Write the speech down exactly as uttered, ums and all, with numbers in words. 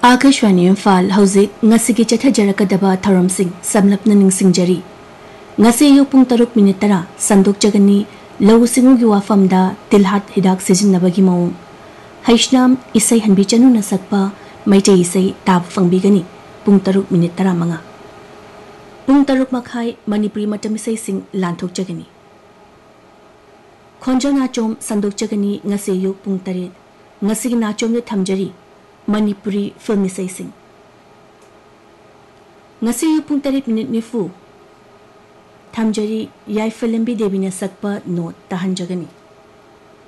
Akashvani Imphal हौजिक ngasi चथजरकदबा थरमसिंग समलपना निंगसिंगजरी ngasi yu pung taruk minute tara sandok jagani lau singugi wafamda tilhat hidak sijinnabagi maung haishnam isai hanbi chanu na sakpa maite isai tab fangbigani pung taruk minute tara manga pung taruk makhai manipuri matam isai sing lanthok jagani khonjana chom sandok jagani ngasi yu pung tarit ngasi na chom ne thamjari Manipuri film isai sing ngasi yu pung tarit minute nifu thamjari yai film bi debina sakpa no tahan jagani